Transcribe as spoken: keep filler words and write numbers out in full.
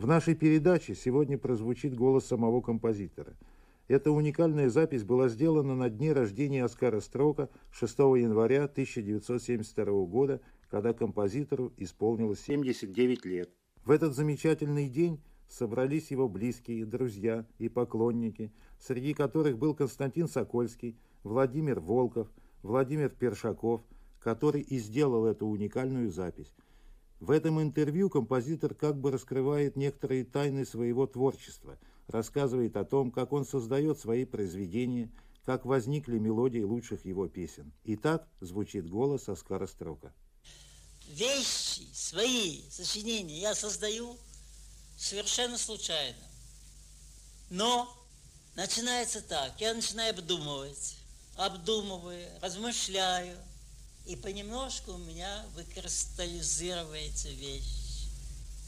В нашей передаче сегодня прозвучит голос самого композитора. Эта уникальная запись была сделана на дне рождения Оскара Строка шестого января тысяча девятьсот семьдесят второго года, когда композитору исполнилось семьдесят девять лет. В этот замечательный день собрались его близкие, друзья и поклонники, среди которых был Константин Сокольский, Владимир Волков, Владимир Першаков, который и сделал эту уникальную запись. В этом интервью композитор как бы раскрывает некоторые тайны своего творчества, рассказывает о том, как он создает свои произведения, как возникли мелодии лучших его песен. Итак, звучит голос Оскара Строка. Вещи, свои сочинения я создаю совершенно случайно. Но начинается так. Я начинаю обдумывать, обдумываю, размышляю. И понемножку у меня выкристаллизируется вещь.